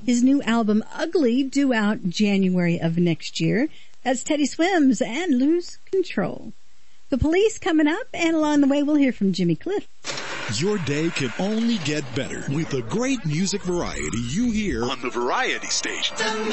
His new album, Ugly, due out January of next year. That's Teddy Swims and Lose Control. The Police coming up, and along the way we'll hear from Jimmy Cliff. Your day can only get better with the great music variety you hear on the Variety Station.